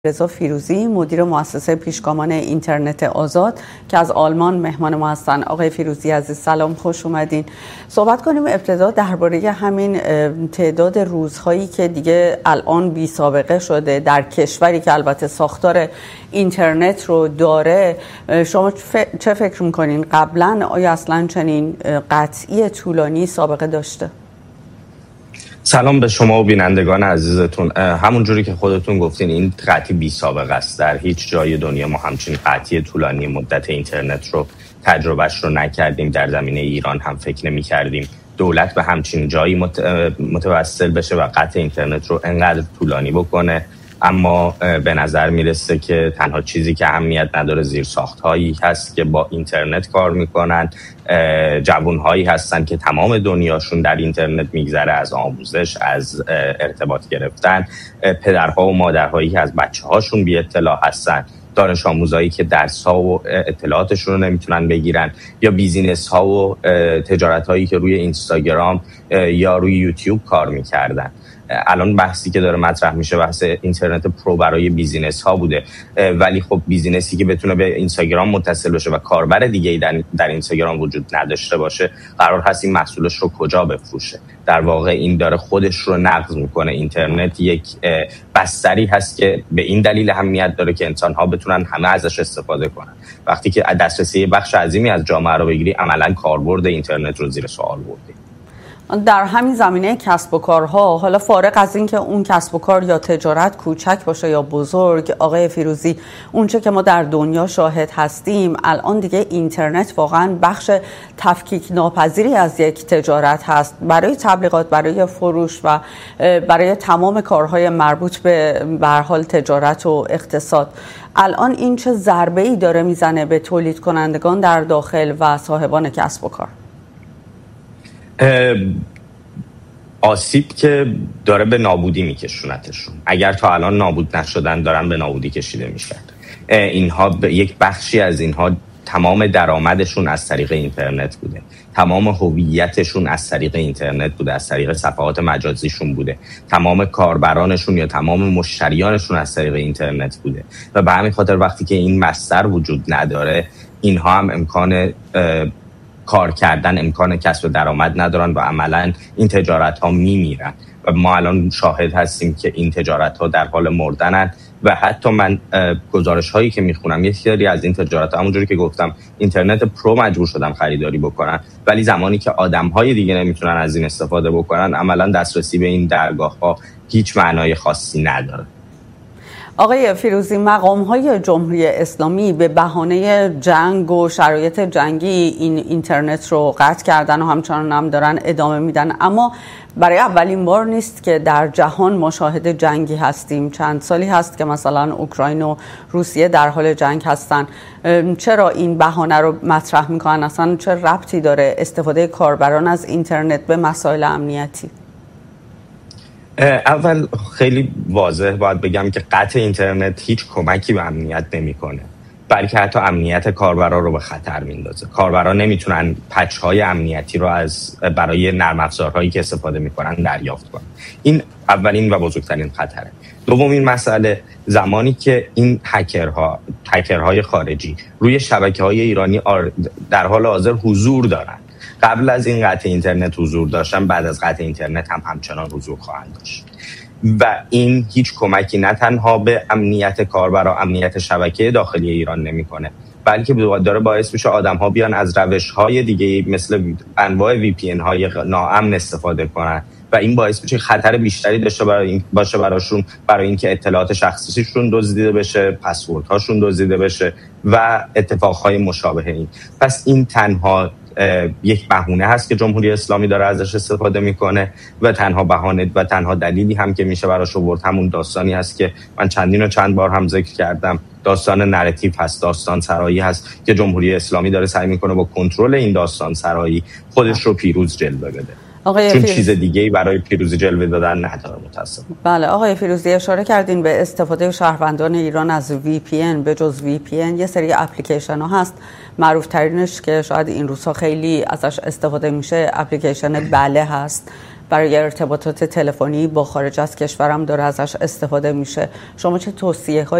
رضا فیروزی، مدیر مؤسسه پیشگامان اینترنت آزاد که از آلمان مهمان ما هستن. آقای فیروزی عزیز سلام، خوش اومدین. صحبت کنیم ابتدا درباره همین تعداد روزهایی که دیگه الان بی سابقه شده در کشوری که البته ساختار اینترنت رو داره. شما چه فکر میکنین؟ قبلا آیا اصلا چنین قطعی طولانی سابقه داشته؟ سلام به شما و بینندگان عزیزتون. همون جوری که خودتون گفتین این قطعی بی سابقه است. در هیچ جای دنیا ما همچین قطعی طولانی مدت اینترنت رو تجربهش رو نکردیم. در زمینه ایران هم فکر نمی کردیم دولت به همچین جایی متوسل بشه و قطع اینترنت رو انقدر طولانی بکنه. اما به نظر میرسه که تنها چیزی که اهمیت نداره زیرساخت‌هایی هست که با اینترنت کار میکنن، جوانهایی هستن که تمام دنیاشون در اینترنت میگذره، از آموزش، از ارتباط گرفتن، پدرها و مادرهایی که از بچه‌هاشون بی اطلاع هستن، دانش آموزایی که درس‌ها و اطلاعاتشون رو نمیتونن بگیرن، یا بیزینس‌ها و تجارت‌هایی که روی اینستاگرام یا روی یوتیوب کار میکردن. الان بحثی که داره مطرح میشه بحث اینترنت پرو برای بیزینس ها بوده، ولی خب بیزینسی که بتونه به اینستاگرام متصل بشه و کاربر دیگه‌ای در اینستاگرام وجود نداشته باشه قرار هست این محصولش رو کجا بفروشه. در واقع این داره خودش رو نقض میکنه. اینترنت یک بستری هست که به این دلیل اهمیت داره که انسان ها بتونن همه ازش استفاده کنن. وقتی که دسترسی بخش عظیمی از جامعه رو بگیری عملاً کاربرد اینترنت رو زیر سوال بردی. در همین زمینه کسب و کارها، حالا فارغ از این که اون کسب و کار یا تجارت کوچک باشه یا بزرگ، آقای فیروزی، اونچه که ما در دنیا شاهد هستیم الان دیگه اینترنت واقعا بخش تفکیک ناپذیری از یک تجارت هست برای تبلیغات، برای فروش و برای تمام کارهای مربوط به هر حال تجارت و اقتصاد. الان این چه ضربه‌ای داره میزنه به تولید کنندگان در داخل و صاحبان کسب و کار؟ آسیب که داره به نابودی میکشونتشون. اگر تا الان نابود نشدن دارن به نابودی کشیده میشن. اینها یک بخشی از اینها تمام درآمدشون از طریق اینترنت بوده، تمام هویتشون از طریق اینترنت بوده، از طریق صفحات مجازیشون بوده، تمام کاربرانشون یا تمام مشتریانشون از طریق اینترنت بوده و به همین خاطر وقتی که این بستر وجود نداره اینها هم امکان کار کردن، امکان کسب درآمد ندارن و عملاً این تجارت ها میمیرن و ما الان شاهد هستیم که این تجارت ها در حال مردنن و حتی من گزارش هایی که میخونم یک سری از این تجارت ها همونجوری که گفتم اینترنت پرو مجبور شدن خریداری بکنن، ولی زمانی که آدم های دیگه نمیتونن از این استفاده بکنن عملاً دسترسی به این درگاه ها هیچ معنای خاصی نداره. آقای فیروزی، مقام‌های جمهوری اسلامی به بهانه جنگ و شرایط جنگی این اینترنت رو قطع کردن و همچنان هم دارن ادامه میدن، اما برای اولین بار نیست که در جهان ما شاهد جنگی هستیم. چند سالی هست که مثلا اوکراین و روسیه در حال جنگ هستن. چرا این بهانه رو مطرح میکنن؟ اصلا چه ربطی داره استفاده کاربران از اینترنت به مسائل امنیتی؟ اول خیلی واضح باید بگم که قطع اینترنت هیچ کمکی به امنیت نمیکنه، بلکه حتی امنیت کاربرا رو به خطر میندازه. کاربرا نمیتونن پچ های امنیتی رو برای نرم افزارهایی که استفاده میکنن دریافت کنن. این اولین و بزرگترین خطره. دومین مسئله، زمانی که این هکرهای خارجی روی شبکه‌های ایرانی در حال حاضر حضور دارن، قبل از این قطع اینترنت حضور داشتن، بعد از قطع اینترنت هم همچنان حضور خواهند داشت و این هیچ کمکی نه تنها به امنیت کاربرا، امنیت شبکه داخلی ایران نمیکنه، بلکه داره باعث میشه آدم‌ها بیان از روش‌های دیگه مثل انواع VPN های ناامن استفاده کنن و این باعث میشه خطر بیشتری داشته باشه براشون، برای اینکه اطلاعات شخصیشون دزدیده بشه، پسوردهاشون دزدیده بشه و اتفاقهای مشابه این. پس این تنها یک بهونه هست که جمهوری اسلامی داره ازش استفاده میکنه و تنها بهانه و تنها دلیلی هم که میشه براش آورد همون داستانی هست که من چند بار هم ذکر کردم، داستان نراتیو هست، داستان سرایی هست که جمهوری اسلامی داره سعی میکنه با کنترل این داستان سرایی خودش رو پیروز جلوه بده. چون چیز دیگه‌ای برای پیروزی جلوه دادن نداره متأسفانه. بله آقای فیروزی، اشاره کردین به استفاده شهروندان ایران از VPN. به جز VPN یه سری اپلیکیشن ها هست، معروف ترینش که شاید این روزها خیلی ازش استفاده میشه اپلیکیشن بله هست. برای ارتباطات تلفنی با خارج از کشورم داره ازش استفاده میشه. شما چه توصیه